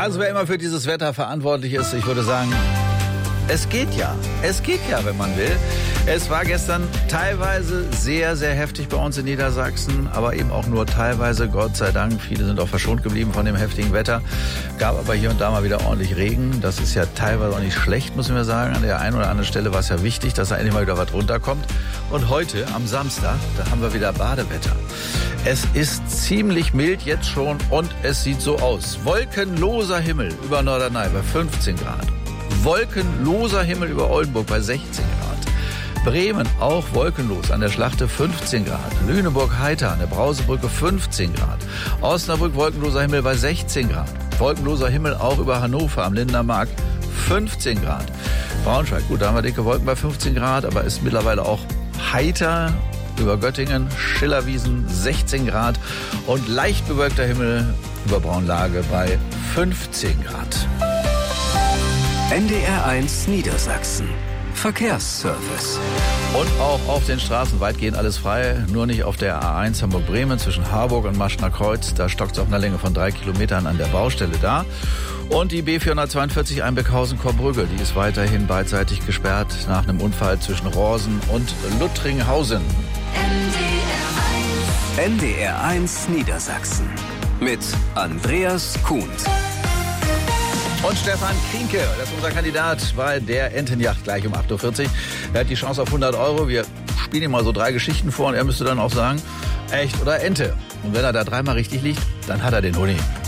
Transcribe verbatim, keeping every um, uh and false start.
Also wer immer für dieses Wetter verantwortlich ist, ich würde sagen, es geht ja. Es geht ja, wenn man will. Es war gestern teilweise sehr, sehr heftig bei uns in Niedersachsen, aber eben auch nur teilweise, Gott sei Dank. Viele sind auch verschont geblieben von dem heftigen Wetter. Gab aber hier und da mal wieder ordentlich Regen. Das ist ja teilweise auch nicht schlecht, müssen wir sagen. An der einen oder anderen Stelle war es ja wichtig, dass da endlich mal wieder was runterkommt. Und heute, am Samstag, da haben wir wieder Badewetter. Es ist ziemlich mild jetzt schon und es sieht so aus. Wolkenloser Himmel über Norderney bei fünfzehn Grad. Wolkenloser Himmel über Oldenburg bei sechzehn Grad. Bremen auch wolkenlos, an der Schlachte fünfzehn Grad. Lüneburg heiter, an der Brausebrücke fünfzehn Grad. Osnabrück wolkenloser Himmel bei sechzehn Grad. Wolkenloser Himmel auch über Hannover am Lindener Markt fünfzehn Grad. Braunschweig, gut, da haben wir dicke Wolken bei fünfzehn Grad, aber ist mittlerweile auch heiter über Göttingen, Schillerwiesen sechzehn Grad und leicht bewölkter Himmel über Braunlage bei fünfzehn Grad. N D R eins Niedersachsen. Verkehrsservice. Und auch auf den Straßen weitgehend alles frei, nur nicht auf der A eins Hamburg-Bremen zwischen Harburg und Maschner Kreuz. Da stockt es auf einer Länge von drei Kilometern an der Baustelle da. Und die B vierhundertzweiundvierzig Einbeckhausen-Korbrügge, die ist weiterhin beidseitig gesperrt nach einem Unfall zwischen Rorsen und Luttringhausen. N D R eins Niedersachsen mit Andreas Kuhns. Und Stefan Krienke, das ist unser Kandidat bei der Entenjacht gleich um acht Uhr vierzig. Er hat die Chance auf hundert Euro. Wir spielen ihm mal so drei Geschichten vor und er müsste dann auch sagen, echt oder Ente. Und wenn er da dreimal richtig liegt, dann hat er den Honig.